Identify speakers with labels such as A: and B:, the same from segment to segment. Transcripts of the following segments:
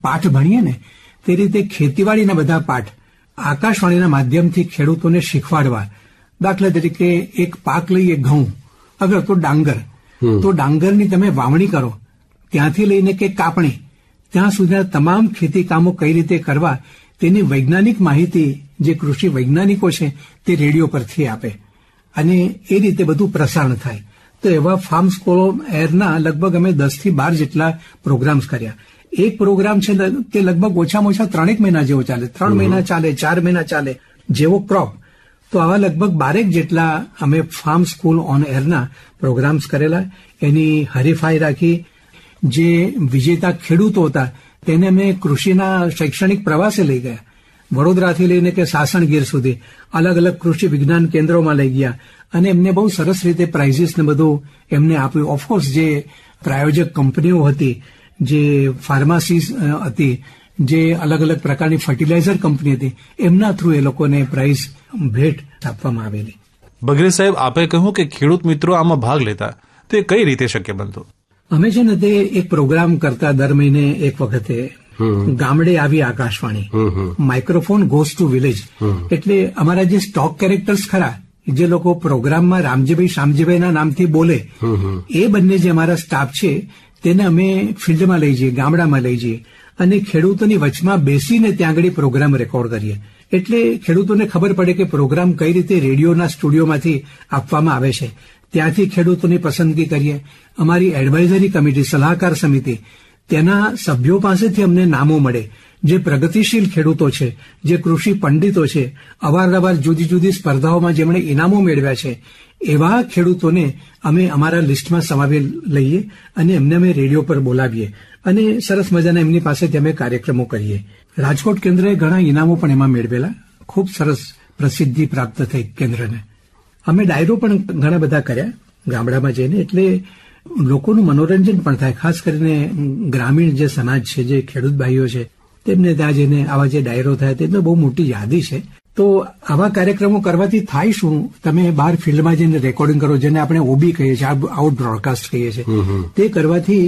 A: પાઠ ભણીએ ને તે રીતે ખેતીવાડીના બધા પાઠ આકાશવાણીના માધ્યમથી ખેડૂતોને શીખવાડવા. દાખલા તરીકે એક પાક લઈએ ઘઉં, અગર તો ડાંગર, તો ડાંગરની તમે વાવણી કરો ત્યાંથી લઈને કે કાપણી ત્યાં સુધીના તમામ ખેતી કામો કઈ રીતે કરવા તેની વૈજ્ઞાનિક માહિતી જે કૃષિ વૈજ્ઞાનિકો છે તે રેડિયો પરથી આપે અને એ રીતે બધું પ્રસારણ થાય. તો એવા ફાર્મ સ્કૂલ ઓફ એરના લગભગ અમે 10 થી 12 જેટલા પ્રોગ્રામ્સ કર્યા. એક પ્રોગ્રામ છે તે લગભગ ઓછામાં ઓછા 3 મહિના જેવો ચાલે, 3 મહિના ચાલે, 4 મહિના ચાલે જેવો ક્રોપ. તો આવા લગભગ 12 જેટલા અમે ફાર્મ સ્કૂલ ઓન એરના પ્રોગ્રામ્સ કરેલા. એની હરીફાઈ રાખી. જે વિજેતા ખેડૂતો હતા તેને અમે કૃષિના શૈક્ષણિક પ્રવાસે લઈ ગયા. વડોદરાથી લઈને કે સાસણગીર સુધી અલગ અલગ કૃષિ વિજ્ઞાન કેન્દ્રોમાં લઈ ગયા અને એમને બહુ સરસ રીતે પ્રાઇઝીસ ને બધું એમને આપ્યું. ઓફકોર્સ જે પ્રાયોજક કંપનીઓ હતી, જે ફાર્માસી હતી, જે અલગ અલગ પ્રકારની ફર્ટિલાઇઝર કંપની હતી, એમના થ્રુ એ લોકોને પ્રાઇઝ ભેટ આપવામાં આવેલી.
B: બગરે સાહેબ, આપે કહ્યું કે ખેડૂત મિત્રો આમાં ભાગ લેતા, તે કઈ રીતે શક્ય બનતું?
A: અમે છે ને તે એક પ્રોગ્રામ કરતા દર મહિને એક વખતે ગામડે આવી Akashvani, microphone goes to village. એટલે અમારા જે સ્ટોક કેરેક્ટર્સ ખરા, જે લોકો પ્રોગ્રામમાં રામજીભાઈ શામજીભાઈના નામથી બોલે, એ બંને જે અમારા સ્ટાફ છે તેને અમે ફિલ્ડમાં લઈ જઈએ, ગામડામાં લઈ જઈએ અને ખેડૂતોની વચમાં બેસીને ત્યાં આગળ પ્રોગ્રામ રેકોર્ડ કરીએ. એટલે ખેડૂતોને ખબર પડે કે પ્રોગ્રામ કઈ રીતે રેડિયોના સ્ટુડિયોમાંથી આપવામાં આવે છે. ત્યાંથી ખેડૂતોની પસંદગી કરીએ. અમારી એડવાઇઝરી કમિટી, સલાહકાર સમિતિ, તેના સભ્યો પાસેથી અમને નામો મળે જે પ્રગતિશીલ ખેડૂતો છે, જે કૃષિ પંડિતો છે, અવારનવાર જુદી જુદી સ્પર્ધાઓમાં જેમણે ઇનામો મેળવ્યા છે, એવા ખેડૂતોને અમે અમારા લિસ્ટમાં સમાવી લઈએ અને એમને અમે રેડિયો પર બોલાવીએ અને સરસ મજાના એમની પાસેથી અમે કાર્યક્રમો કરીએ. રાજકોટ કેન્દ્રએ ઘણા ઇનામો પણ એમાં મેળવેલા. ખૂબ સરસ પ્રસિદ્ધિ પ્રાપ્ત થઈ કેન્દ્રને. અમે ડાયરો પણ ઘણા બધા કર્યા ગામડામાં જઈને. એટલે લોકોનું મનોરંજન પણ થાય. ખાસ કરીને ગ્રામીણ જે સમાજ છે, જે ખેડૂત ભાઈઓ છે, તેમને ત્યાં જઈને આવા જે ડાયરો થાય તેનો બહુ મોટી યાદી છે. તો આવા કાર્યક્રમો કરવાથી થાય શું? તમે બહાર ફિલ્ડમાં જઈને રેકોર્ડિંગ કરો, જેને આપણે ઓબી કહીએ છીએ, આઉટ બ્રોડકાસ્ટ કહીએ છીએ, તે કરવાથી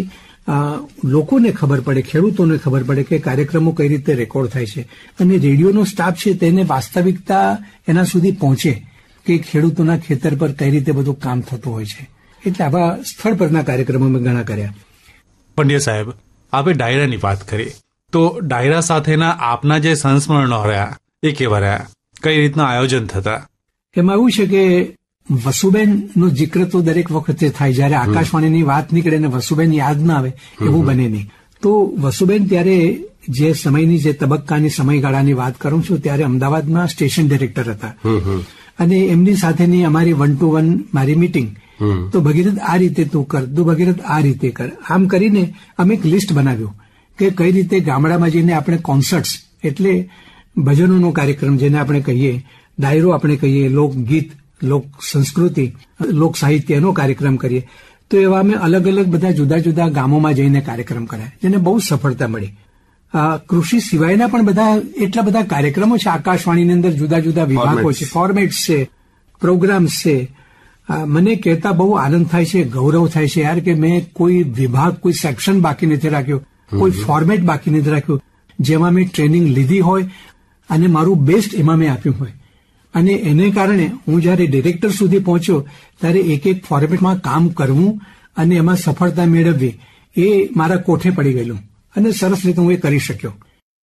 A: લોકોને ખબર પડે, ખેડૂતોને ખબર પડે કે કાર્યક્રમો કઈ રીતે રેકોર્ડ થાય છે અને રેડિયોનો સ્ટાફ છે તેને વાસ્તવિકતા એના સુધી પહોંચે કે ખેડૂતોના ખેતર પર કઈ રીતે બધું કામ થતું હોય છે. એટલે આવા સ્થળ પરના કાર્યક્રમો મેં ઘણા કર્યા.
B: પંડ્યા સાહેબ, આપે ડાયરાની વાત કરી, તો ડાયરા સાથેના આપના જે સંસ્મરણો રહ્યા એ કેવા રહ્યા? કઈ રીતના આયોજન થતા?
A: એમાં એવું છે કે વસુબેનનો જિક્ર તો દરેક વખતે થાય. જયારે આકાશવાણીની વાત નીકળે ને વસુબેન યાદ ના આવે એવું બને નહીં. તો વસુબેન ત્યારે જે સમયની, જે તબક્કાની સમયગાળાની વાત કરું છું, ત્યારે અમદાવાદમાં સ્ટેશન ડિરેક્ટર હતા અને એમની સાથેની અમારી 1 to 1 મારી મીટિંગ. તો ભગીરથ આ રીતે તું કર, તું ભગીરથ આ રીતે કર. આમ કરીને અમે એક લિસ્ટ બનાવ્યું કે કઈ રીતે ગામડામાં જઈને આપણે કોન્સર્ટ્સ, એટલે ભજનોનો કાર્યક્રમ જેને આપણે કહીએ, ડાયરો આપણે કહીએ, લોકગીત, લોક સંસ્કૃતિ, લોક સાહિત્યનો કાર્યક્રમ કરીએ. તો એવા અમે અલગ અલગ બધા જુદા જુદા ગામોમાં જઈને કાર્યક્રમ કર્યા, જેને બહુ સફળતા મળી. કૃષિ સિવાયના પણ બધા એટલા બધા કાર્યક્રમો છે આકાશવાણીની અંદર. જુદા જુદા વિભાગો છે, ફોર્મેટ્સ છે, પ્રોગ્રામ્સ છે. મને કહેતા બહુ આનંદ થાય છે, ગૌરવ થાય છે યાર કે મેં કોઈ વિભાગ, કોઈ સેક્શન બાકી નથી રાખ્યો, કોઈ ફોર્મેટ બાકી નથી રાખ્યું જેમાં મેં ટ્રેનિંગ લીધી હોય અને મારું બેસ્ટ એમાં મેં આપ્યું હોય. અને એને કારણે હું જયારે ડિરેક્ટર સુધી પહોંચ્યો ત્યારે એક એક ફોર્મેટમાં કામ કરવું અને એમાં સફળતા મેળવવી એ મારા કોઠે પડી ગયેલું અને સરસ રીતે હું એ કરી શક્યો.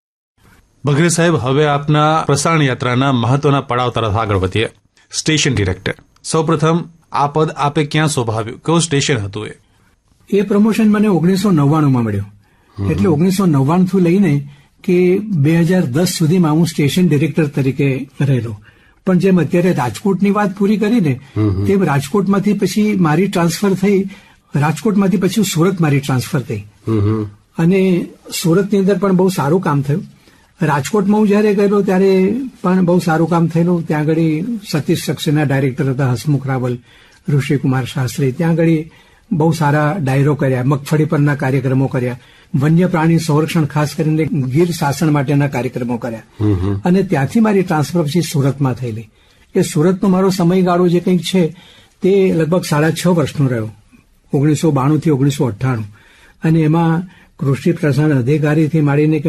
B: બગરે સાહેબ, હવે આપના પ્રસારણ યાત્રાના મહત્વના પડાવ તરફ આગળ વધીએ. સ્ટેશન ડિરેક્ટર, સૌપ્રથમ આ પદ આપે ક્યાં શોભાવ્યું? કયું સ્ટેશન હતું એ?
A: એ પ્રમોશન મને 1999માં મળ્યો. એટલે 1999 થી લઈને કે 2010 સુધીમાં હું સ્ટેશન ડિરેક્ટર તરીકે રહેલો. પણ જેમ અત્યારે રાજકોટની વાત પૂરી કરીને તેમ રાજકોટમાંથી પછી મારી ટ્રાન્સફર થઈ. રાજકોટમાંથી પછી સુરત મારી ટ્રાન્સફર થઈ અને સુરતની અંદર પણ બહુ સારું કામ થયું. રાજકોટમાં હું જયારે ગયેલો ત્યારે પણ બહુ સારું કામ થયેલું. ત્યાં આગળ સતીશ સક્સેના ડાયરેક્ટર હતા, હસમુખ રાવલ, ઋષિકુમાર શાસ્ત્રી. ત્યાં આગળ બહુ સારા ડાયરો કર્યા, મગફળી પરના કાર્યક્રમો કર્યા, વન્ય પ્રાણી સંરક્ષણ ખાસ કરીને ગીર શાસન માટેના કાર્યક્રમો કર્યા અને ત્યાંથી મારી ટ્રાન્સફર પછી સુરતમાં થયેલી. એ સુરતનો મારો સમયગાળો જે કંઈક છે તે લગભગ 6.5 વર્ષનો રહ્યો, 1992 થી 1998. અને એમાં કૃષિ પ્રસારણ અધિકારીથી માંડીને